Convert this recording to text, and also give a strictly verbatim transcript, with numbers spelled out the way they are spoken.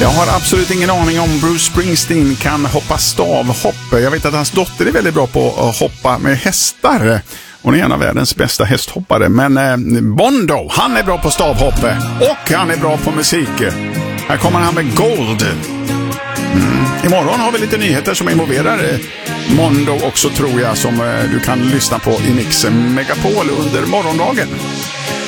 Jag har absolut ingen aning om Bruce Springsteen kan hoppa stavhopp. Jag vet att hans dotter är väldigt bra på att hoppa med hästar. Hon är en av världens bästa hästhoppare. Men eh, Bondo, han är bra på stavhopp. Och han är bra på musik. Här kommer han med Gold. Mm. Imorgon har vi lite nyheter som involverar eh, Mondo också, tror jag, som eh, du kan lyssna på i Mix Megapol under morgondagen.